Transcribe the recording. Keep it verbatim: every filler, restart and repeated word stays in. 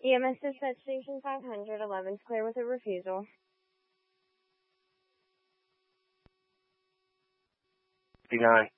E M S is at station five hundred, eleven's clear with a refusal. fifty-nine.